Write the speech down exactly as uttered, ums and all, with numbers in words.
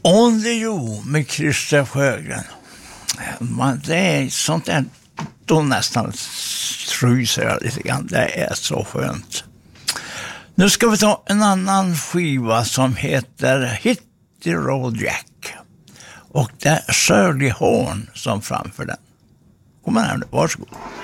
On the You med Christer Sjögren. Man, det är sånt där, då nästan fryser jag lite grann. Det är så skönt. Nu ska vi ta en annan skiva som heter Hit the Road Jack. Och det är Shirley Horn som framför den. Kom här nu, varsågod.